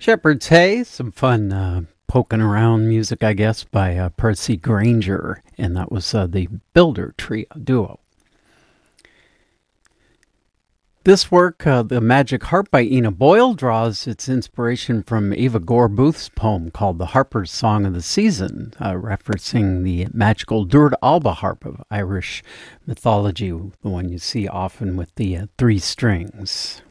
Shepherd's Hay, some fun poking around music, I guess, by Percy Granger, and that was the Builder Trio duo. This work, The Magic Harp by Ina Boyle, draws its inspiration from Eva Gore Booth's poem called The Harper's Song of the Season, referencing the magical Dúirt Alba harp of Irish mythology, the one you see often with the three strings.